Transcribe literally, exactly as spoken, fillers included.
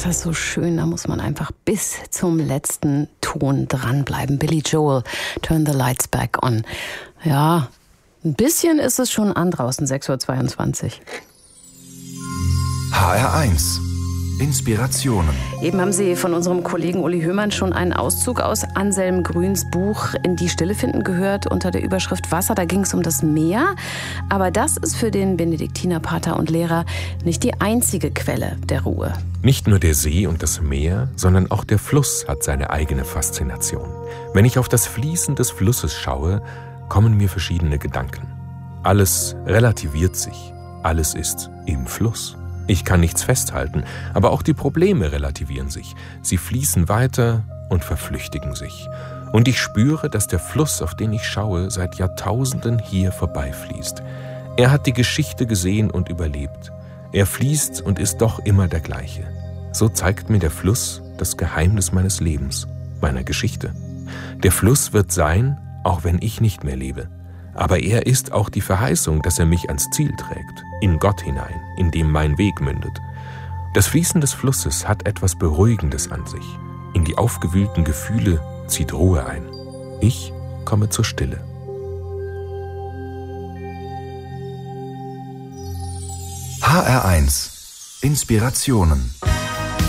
das ist so schön, da muss man einfach bis zum letzten Ton dranbleiben. Billy Joel, Turn the Lights Back On. Ja, ein bisschen ist es schon an draußen, sechs Uhr zweiundzwanzig. H R eins. Inspirationen. Eben haben Sie von unserem Kollegen Uli Höhmann schon einen Auszug aus Anselm Grüns Buch In die Stille finden gehört unter der Überschrift Wasser. Da ging es um das Meer. Aber das ist für den Benediktinerpater und Lehrer nicht die einzige Quelle der Ruhe. Nicht nur der See und das Meer, sondern auch der Fluss hat seine eigene Faszination. Wenn ich auf das Fließen des Flusses schaue, kommen mir verschiedene Gedanken. Alles relativiert sich. Alles ist im Fluss. Ich kann nichts festhalten, aber auch die Probleme relativieren sich. Sie fließen weiter und verflüchtigen sich. Und ich spüre, dass der Fluss, auf den ich schaue, seit Jahrtausenden hier vorbeifließt. Er hat die Geschichte gesehen und überlebt. Er fließt und ist doch immer der gleiche. So zeigt mir der Fluss das Geheimnis meines Lebens, meiner Geschichte. Der Fluss wird sein, auch wenn ich nicht mehr lebe. Aber er ist auch die Verheißung, dass er mich ans Ziel trägt, in Gott hinein, in dem mein Weg mündet. Das Fließen des Flusses hat etwas Beruhigendes an sich. In die aufgewühlten Gefühle zieht Ruhe ein. Ich komme zur Stille. H R eins. Inspirationen.